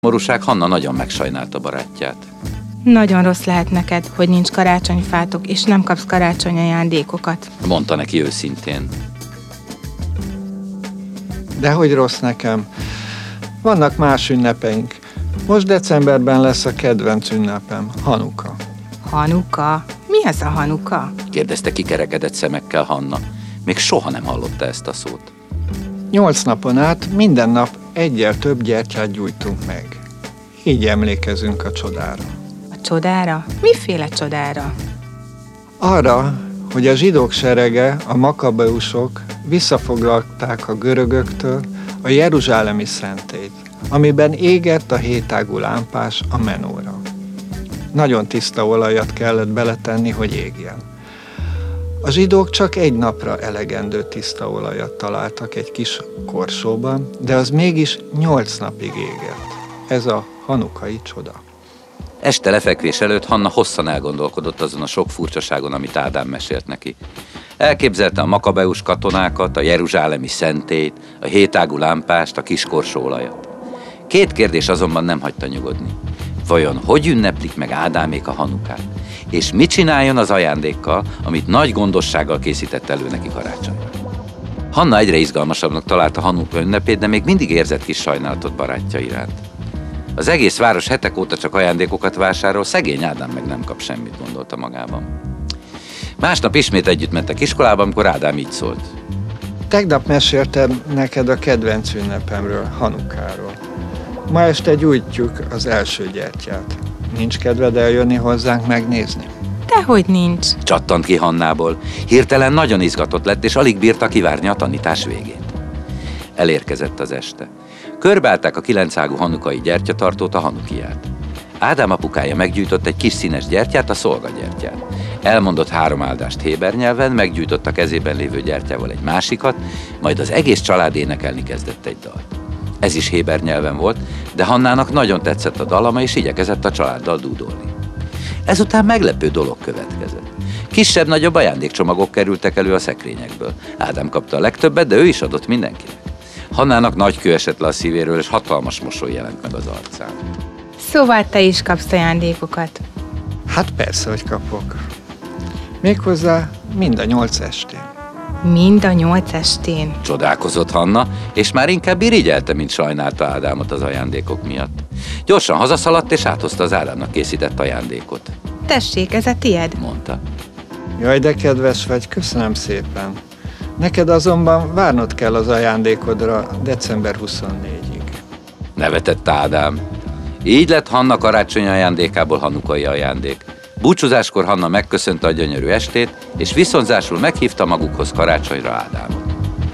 Szomorúság, Hanna nagyon megsajnálta barátját. Nagyon rossz lehet neked, hogy nincs karácsonyfátok, és nem kapsz karácsonyajándékokat. Mondta neki őszintén. Dehogy rossz nekem. Vannak más ünnepeink. Most decemberben lesz a kedvenc ünnepem, Hanuka. Hanuka? Mi ez a Hanuka? Kérdezte kikerekedett szemekkel Hanna. Még soha nem hallotta ezt a szót. 8 napon át minden nap egyel több gyertyát gyújtunk meg. Így emlékezünk a csodára. A csodára? Miféle csodára? Arra, hogy a zsidók serege, a makabeusok visszafoglalták a görögöktől a jeruzsálemi szentélyt, amiben égett a hétágú lámpás, a menóra. Nagyon tiszta olajat kellett beletenni, hogy égjen. A zsidók csak egy napra elegendő tiszta olajat találtak egy kis korsóban, de az mégis 8 napig égett. Ez a hanukai csoda. Este lefekvés előtt Hanna hosszan elgondolkodott azon a sok furcsaságon, amit Ádám mesélt neki. Elképzelte a makabeus katonákat, a jeruzsálemi szentélyt, a hétágú lámpást, a kis korsóolajat. 2 kérdés azonban nem hagyta nyugodni. Vajon hogy ünneplik meg Ádámék a Hanukát? És mit csináljon az ajándékkal, amit nagy gondossággal készített elő neki karácsonyra? Hanna egyre izgalmasabbnak találta Hanuka ünnepét, de még mindig érzett kis sajnálatot barátja iránt. Az egész város hetek óta csak ajándékokat vásárol, szegény Ádám meg nem kap semmit, gondolta magában. Másnap ismét együtt mentek iskolába, amikor Ádám így szólt. Tegnap meséltem neked a kedvenc ünnepemről, Hanukáról. Ma este gyújtjuk az első gyertyát. Nincs kedved eljönni hozzánk megnézni? Dehogy nincs. Csattant ki Hannából. Hirtelen nagyon izgatott lett, és alig bírta kivárni a tanítás végét. Elérkezett az este. Körbeállták a 9 ágú hanukai gyertyatartót, a hanukiát. Ádám apukája meggyújtott egy kis színes gyertyát, a szolgagyertyát. Elmondott 3 áldást héber nyelven, meggyújtott a kezében lévő gyertyával egy másikat, majd az egész család énekelni kezdett egy dalt. Ez is héber nyelven volt, de Hannának nagyon tetszett a dalama, és igyekezett a családdal dúdolni. Ezután meglepő dolog következett. Kisebb-nagyobb ajándékcsomagok kerültek elő a szekrényekből. Ádám kapta a legtöbbet, de ő is adott mindenkinek. Hannának nagy kő esett le a szívéről, és hatalmas mosoly jelent meg az arcán. Szóval te is kapsz ajándékokat. Hát persze, hogy kapok. Méghozzá mind a 8 estén. Mind a 8 estén. Csodálkozott Hanna, és már inkább irigyelte, mint sajnálta Ádámot az ajándékok miatt. Gyorsan hazaszaladt, és áthozta az Ádámnak készített ajándékot. Tessék, ez a tied, mondta. Jaj, de kedves vagy, köszönöm szépen. Neked azonban várnod kell az ajándékodra december 24-ig. Nevetett Ádám. Így lett Hanna karácsonyi ajándékából hanukai ajándék. Búcsúzáskor Hanna megköszönte a gyönyörű estét, és viszonzásul meghívta magukhoz karácsonyra Ádámot.